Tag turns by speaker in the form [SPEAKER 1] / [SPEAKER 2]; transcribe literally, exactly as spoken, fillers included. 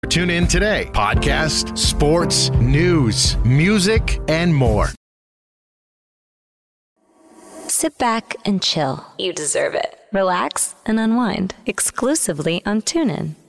[SPEAKER 1] Tune in today. Podcast, sports, news, music, and more.
[SPEAKER 2] Sit back and chill. You deserve it. Relax and unwind exclusively on TuneIn.